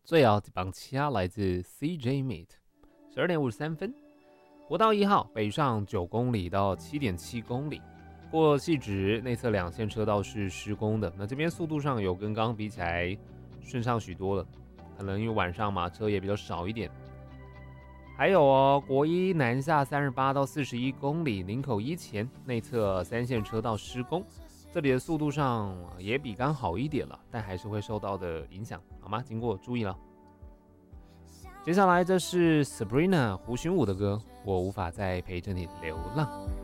最后一棒掐来自 CJ Meet，12点53分。国道1号北上9公里到7.7公里，过汐止内侧2线车道是施工的，那这边速度上有跟刚刚比起来顺畅许多了，可能因为晚上嘛，车也比较少一点。还有哦，国一南下38到41公里，林口一前内侧3线车道施工，这里的速度上也比刚好一点了，但还是会受到的影响，好吗？经过注意了。接下来这是 Sabrina 胡寻武的歌，我无法再陪着你流浪。